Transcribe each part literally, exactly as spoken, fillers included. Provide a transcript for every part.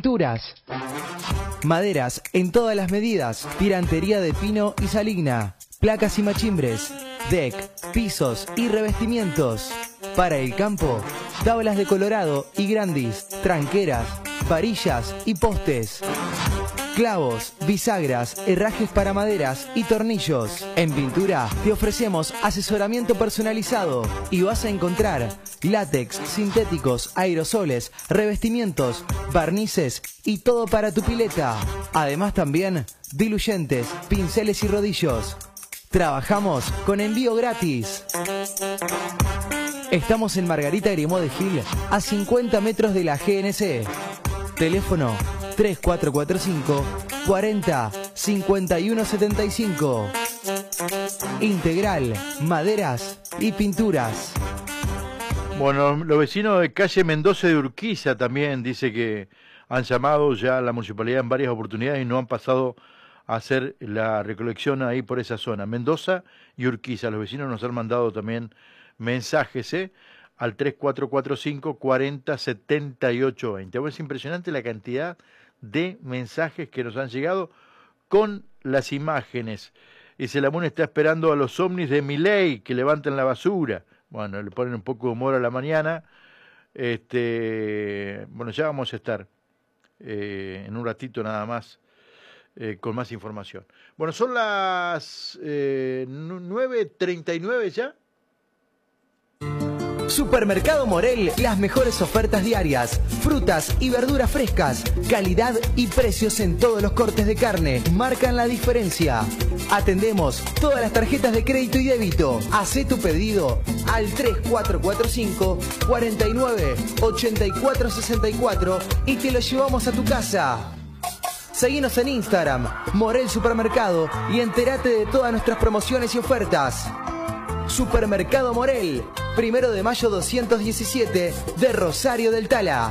pinturas, maderas en todas las medidas, tirantería de pino y saligna, placas y machimbres, deck, pisos y revestimientos. Para el campo, tablas de colorado y grandis, tranqueras, varillas y postes, clavos, bisagras, herrajes para maderas y tornillos. En pintura te ofrecemos asesoramiento personalizado y vas a encontrar látex, sintéticos, aerosoles, revestimientos, barnices y todo para tu pileta. Además también diluyentes, pinceles y rodillos. Trabajamos con envío gratis. Estamos en Margarita Grimaud de Gil, a cincuenta metros de la G N C. Teléfono tres cuatro cuatro cinco, cuarenta, cincuenta y uno setenta y cinco. Integral, maderas y pinturas. Bueno, los vecinos de calle Mendoza de Urquiza también dice que han llamado ya a la municipalidad en varias oportunidades y no han pasado a hacer la recolección ahí por esa zona. Mendoza y Urquiza, los vecinos nos han mandado también mensajes ¿eh? al tres cuatro cuatro cinco, cuarenta, setenta y ocho veinte. Bueno, es impresionante la cantidad de mensajes que nos han llegado con las imágenes. Dice, la M U N está esperando a los ovnis de Milei que levanten la basura. Bueno, le ponen un poco de humor a la mañana. Este, bueno, ya vamos a estar eh, en un ratito nada más eh, con más información. Bueno, son las eh, nueve treinta y nueve ya. Supermercado Morel, las mejores ofertas diarias, frutas y verduras frescas, calidad y precios en todos los cortes de carne, marcan la diferencia. Atendemos todas las tarjetas de crédito y débito. Hacé tu pedido al tres cuatro cuatro cinco, cuarenta y nueve, ochenta y cuatro sesenta y cuatro y te lo llevamos a tu casa. Seguinos en Instagram, Morel Supermercado, y entérate de todas nuestras promociones y ofertas. Supermercado Morel, primero de mayo doscientos diecisiete, de Rosario del Tala.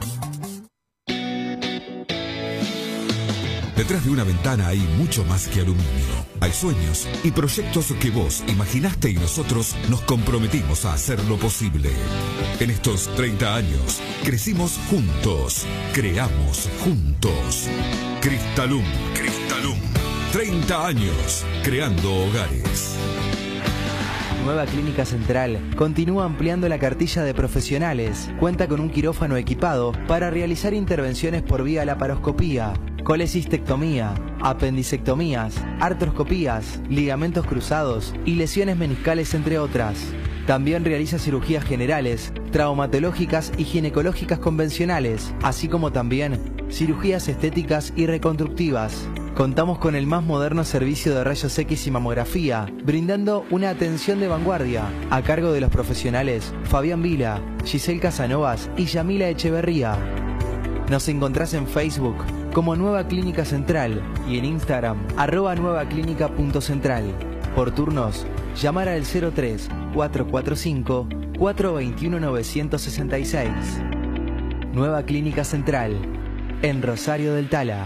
Detrás de una ventana hay mucho más que aluminio. Hay sueños y proyectos que vos imaginaste y nosotros nos comprometimos a hacerlo posible. En estos treinta años, crecimos juntos, creamos juntos. Cristalum, Cristalum. treinta años, creando hogares. Nueva Clínica Central continúa ampliando la cartilla de profesionales. Cuenta con un quirófano equipado para realizar intervenciones por vía laparoscopía, colecistectomía, apendicectomías, artroscopías, ligamentos cruzados y lesiones meniscales, entre otras. También realiza cirugías generales, traumatológicas y ginecológicas convencionales, así como también cirugías estéticas y reconstructivas. Contamos con el más moderno servicio de rayos X y mamografía, brindando una atención de vanguardia, a cargo de los profesionales Fabián Vila, Giselle Casanovas y Yamila Echeverría. Nos encontrás en Facebook como Nueva Clínica Central y en Instagram, arroba nuevaclínica.central. Por turnos, llamar al cero tres, cuatro cuatro cinco, cuatro dos uno, nueve seis seis. Nueva Clínica Central, en Rosario del Tala.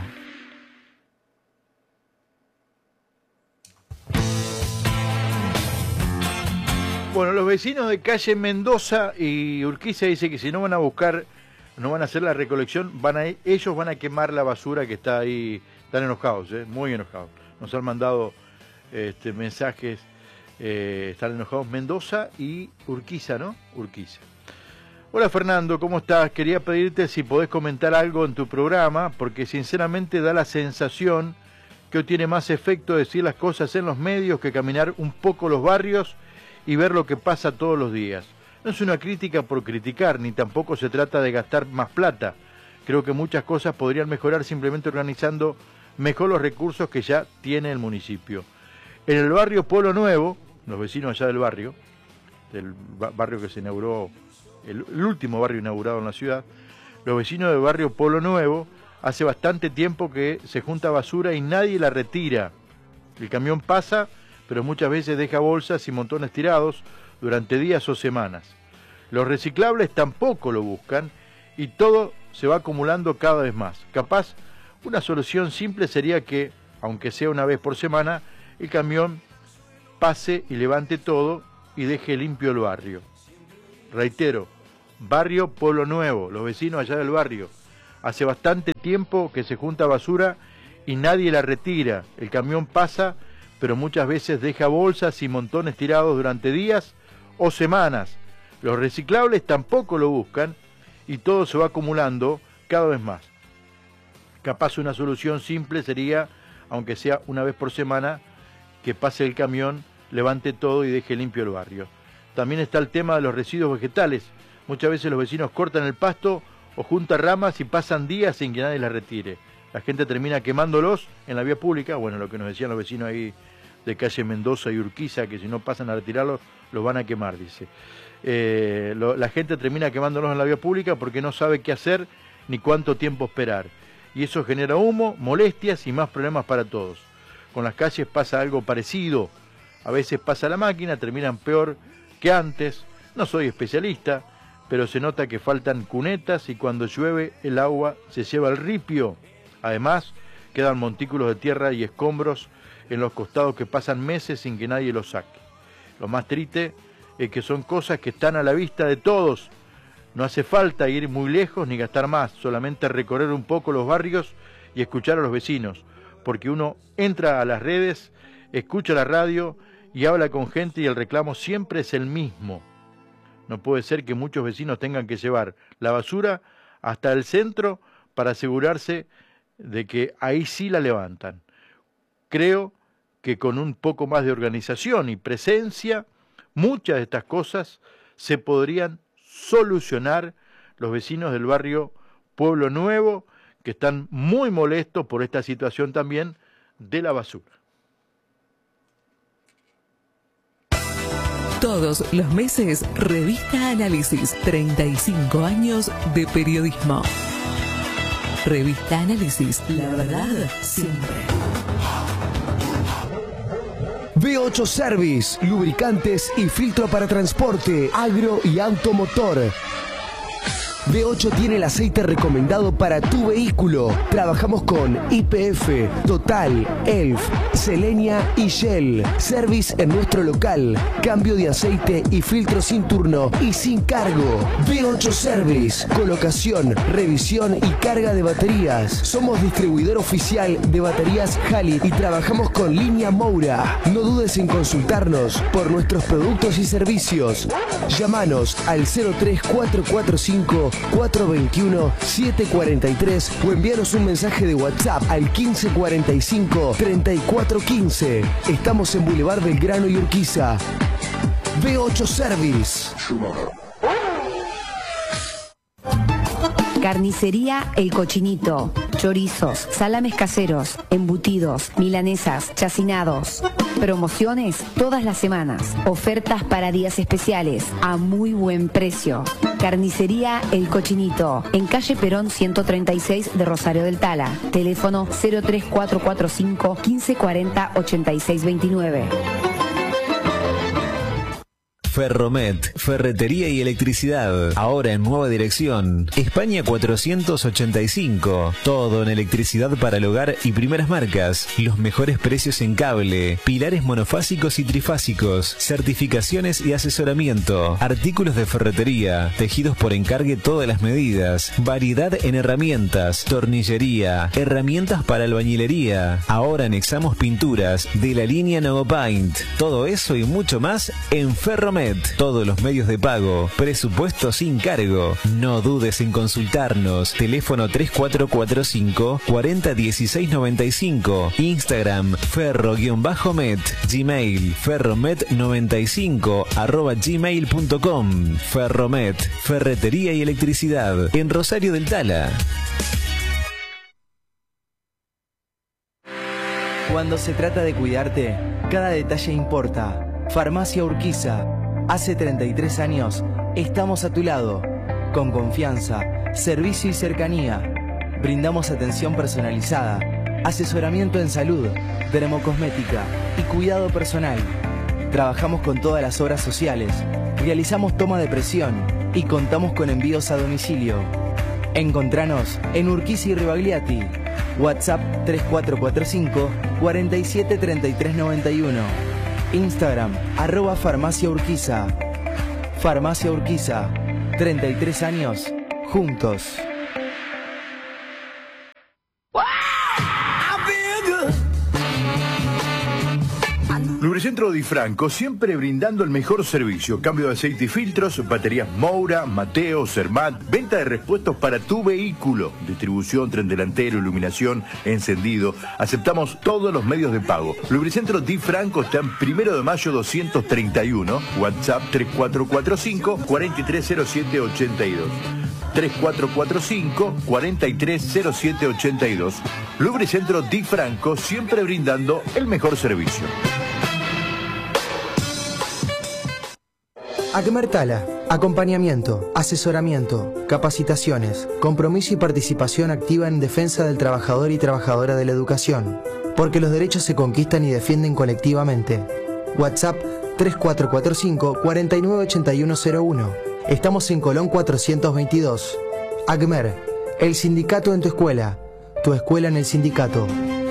Bueno, los vecinos de calle Mendoza y Urquiza dicen que si no van a buscar, no van a hacer la recolección, van a, ellos van a quemar la basura que está ahí. Están enojados, ¿eh? Muy enojados. Nos han mandado este, mensajes, eh, están enojados Mendoza y Urquiza, ¿no? Urquiza. Hola Fernando, ¿cómo estás? Quería pedirte si podés comentar algo en tu programa, porque sinceramente da la sensación que hoy tiene más efecto decir las cosas en los medios que caminar un poco los barrios y ver lo que pasa todos los días. No es una crítica por criticar, ni tampoco se trata de gastar más plata. Creo que muchas cosas podrían mejorar simplemente organizando mejor los recursos que ya tiene el municipio. En el barrio Pueblo Nuevo, los vecinos allá del barrio, del barrio que se inauguró, el, el último barrio inaugurado en la ciudad, los vecinos del barrio Pueblo Nuevo, hace bastante tiempo que se junta basura y nadie la retira. El camión pasa, pero muchas veces deja bolsas y montones tirados durante días o semanas. Los reciclables tampoco lo buscan y todo se va acumulando cada vez más. Capaz, una solución simple sería que, aunque sea una vez por semana, el camión pase y levante todo y deje limpio el barrio. Reitero, barrio Pueblo Nuevo, los vecinos allá del barrio. Hace bastante tiempo que se junta basura y nadie la retira. El camión pasa, pero muchas veces deja bolsas y montones tirados durante días o semanas. Los reciclables tampoco lo buscan y todo se va acumulando cada vez más. Capaz una solución simple sería, aunque sea una vez por semana, que pase el camión, levante todo y deje limpio el barrio. También está el tema de los residuos vegetales. Muchas veces los vecinos cortan el pasto o juntan ramas y pasan días sin que nadie las retire. La gente termina quemándolos en la vía pública, bueno, lo que nos decían los vecinos ahí de calle Mendoza y Urquiza, que si no pasan a retirarlos, los van a quemar, dice. Eh, lo, la gente termina quemándolos en la vía pública porque no sabe qué hacer ni cuánto tiempo esperar. Y eso genera humo, molestias y más problemas para todos. Con las calles pasa algo parecido. A veces pasa la máquina, terminan peor que antes. No soy especialista, pero se nota que faltan cunetas y cuando llueve el agua se lleva al ripio. Además, quedan montículos de tierra y escombros en los costados que pasan meses sin que nadie los saque. Lo más triste es que son cosas que están a la vista de todos. No hace falta ir muy lejos ni gastar más, solamente recorrer un poco los barrios y escuchar a los vecinos, porque uno entra a las redes, escucha la radio y habla con gente y el reclamo siempre es el mismo. No puede ser que muchos vecinos tengan que llevar la basura hasta el centro para asegurarse de que ahí sí la levantan. Creo que con un poco más de organización y presencia, muchas de estas cosas se podrían solucionar. Los vecinos del barrio Pueblo Nuevo, que están muy molestos por esta situación también de la basura. Todos los meses, Revista Análisis, treinta y cinco años de periodismo. Revista Análisis, la verdad siempre. B ocho Service, lubricantes y filtro para transporte, agro y automotor. B ocho tiene el aceite recomendado para tu vehículo. Trabajamos con Y P F, Total, Elf, Selenia y Shell. Service en nuestro local. Cambio de aceite y filtro sin turno y sin cargo. B ocho Service. Colocación, revisión y carga de baterías. Somos distribuidor oficial de baterías Hali y trabajamos con línea Moura. No dudes en consultarnos por nuestros productos y servicios. Llámanos al cero tres cuatro cuatro cinco cuatro dos uno siete cuatro tres o envíanos un mensaje de WhatsApp al quince cuarenta y cinco treinta y cuatro quince. Estamos en Boulevard Belgrano y Urquiza. B ocho Service. Carnicería El Cochinito. Chorizos, salames caseros, embutidos, milanesas, chacinados. Promociones todas las semanas. Ofertas para días especiales a muy buen precio. Carnicería El Cochinito, en calle Perón ciento treinta y seis de Rosario del Tala. Teléfono cero tres cuatro cuatro cinco quince cuarenta ochenta y seis veintinueve. Ferromet, ferretería y electricidad. Ahora en nueva dirección. España cuatrocientos ochenta y cinco. Todo en electricidad para el hogar y primeras marcas. Los mejores precios en cable. Pilares monofásicos y trifásicos. Certificaciones y asesoramiento. Artículos de ferretería. Tejidos por encargue todas las medidas. Variedad en herramientas. Tornillería. Herramientas para albañilería. Ahora anexamos pinturas de la línea Novopaint. Todo eso y mucho más en Ferromet. Todos los medios de pago, presupuesto sin cargo. No dudes en consultarnos. Teléfono tres cuatro cuatro cinco cuarenta dieciséis noventa y cinco. Instagram ferro-met. Gmail ferromet noventa y cinco arroba gmail punto com. Ferromet, ferretería y electricidad en Rosario del Tala. Cuando se trata de cuidarte, cada detalle importa. Farmacia Urquiza. Hace treinta y tres años estamos a tu lado, con confianza, servicio y cercanía. Brindamos atención personalizada, asesoramiento en salud, dermocosmética y cuidado personal. Trabajamos con todas las obras sociales, realizamos toma de presión y contamos con envíos a domicilio. Encontranos en Urquiza y Ribagliati. WhatsApp tres cuatro cuatro cinco cuarenta y siete treinta y tres noventa y uno. Instagram, arroba Farmacia Urquiza. Farmacia Urquiza, treinta y tres años, juntos. Lubricentro Di Franco, siempre brindando el mejor servicio. Cambio de aceite y filtros, baterías Moura, Mateo, Zermatt, venta de repuestos para tu vehículo, distribución, tren delantero, iluminación, encendido. Aceptamos todos los medios de pago. Lubricentro Di Franco está en Primero de Mayo doscientos treinta y uno, WhatsApp tres cuatro cuatro cinco, cuatro tres cero siete ocho dos. tres cuatro cuatro cinco, cuatro tres cero siete ocho dos. Lubricentro Di Franco, siempre brindando el mejor servicio. Acmer Tala, acompañamiento, asesoramiento, capacitaciones, compromiso y participación activa en defensa del trabajador y trabajadora de la educación, porque los derechos se conquistan y defienden colectivamente. WhatsApp tres cuatro cuatro cinco, cuatro nueve ocho uno cero uno. Estamos en Colón cuatrocientos veintidós. Acmer, el sindicato en tu escuela, tu escuela en el sindicato.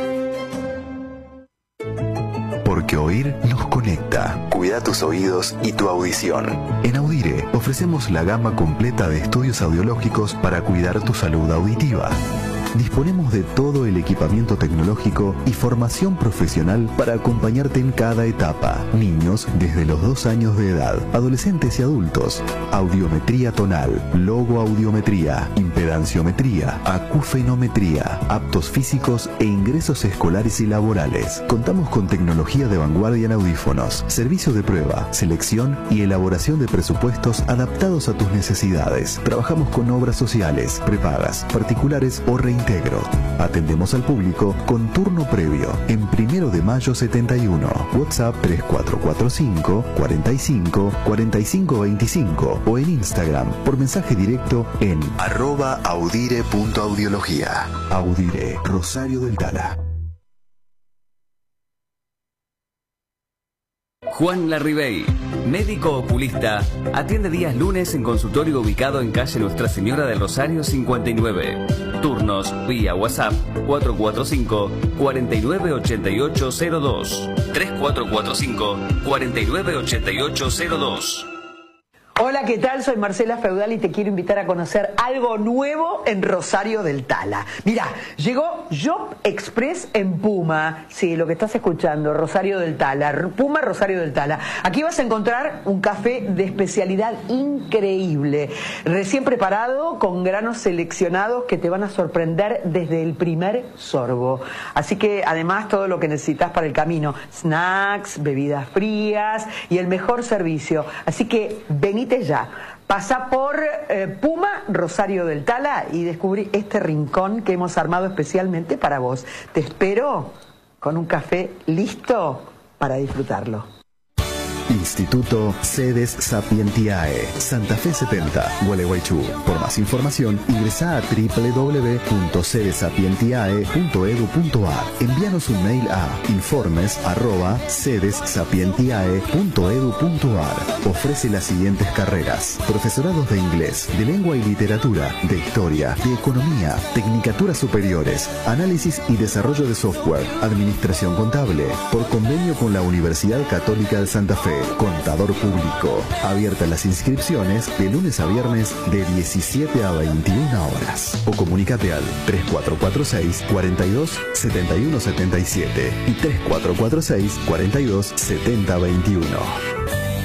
Porque oír nos conecta. Cuida tus oídos y tu audición. En Audire ofrecemos la gama completa de estudios audiológicos para cuidar tu salud auditiva. Disponemos de todo el equipamiento tecnológico y formación profesional para acompañarte en cada etapa. Niños desde los dos años de edad, adolescentes y adultos. Audiometría tonal, logoaudiometría, impedanciometría, acufenometría, aptos físicos e ingresos escolares y laborales. Contamos con tecnología de vanguardia en audífonos, servicio de prueba, selección y elaboración de presupuestos adaptados a tus necesidades. Trabajamos con obras sociales, prepagas, particulares o reintegro. Atendemos al público con turno previo en Primero de Mayo setenta y uno. WhatsApp tres cuatro cuatro cinco, cuatro cinco, cuatro cinco veinticinco o en Instagram por mensaje directo en arroba audire.audiología. Audire, Rosario del Tala. Juan Larribey, médico oculista, atiende días lunes en consultorio ubicado en calle Nuestra Señora del Rosario cincuenta y nueve. Turnos vía WhatsApp cuatro cuatro cinco, cuatro nueve ocho ocho cero dos. tres cuatro cuatro cinco, cuatro nueve ocho ocho cero dos. Hola, ¿qué tal? Soy Marcela Feudal y te quiero invitar a conocer algo nuevo en Rosario del Tala. Mira, llegó Job Express en Puma. Sí, lo que estás escuchando, Rosario del Tala. Puma, Rosario del Tala. Aquí vas a encontrar un café de especialidad increíble, recién preparado, con granos seleccionados que te van a sorprender desde el primer sorbo. Así que, además, todo lo que necesitas para el camino. Snacks, bebidas frías y el mejor servicio. Así que, venite ya, pasa por eh, Puma, Rosario del Tala y descubrí este rincón que hemos armado especialmente para vos. Te espero con un café listo para disfrutarlo. Instituto Sedes Sapientiae, Santa Fe setenta, Gualeguaychú. Por más información, ingresa a doble u doble u doble u punto sedes sapientiae punto edu punto ar. Envíanos un mail a informes arroba sedes sapientiae punto edu punto ar. Ofrece las siguientes carreras: profesorados de inglés, de lengua y literatura, de historia, de economía, tecnicaturas superiores, análisis y desarrollo de software, administración contable, por convenio con la Universidad Católica de Santa Fe. Contador público. Abiertas las inscripciones de lunes a viernes de diecisiete a veintiuna horas. O comunícate al tres cuatro cuatro seis, cuatro dos, siete uno siete siete y tres cuatro cuatro seis, cuatro dos, siete cero dos uno.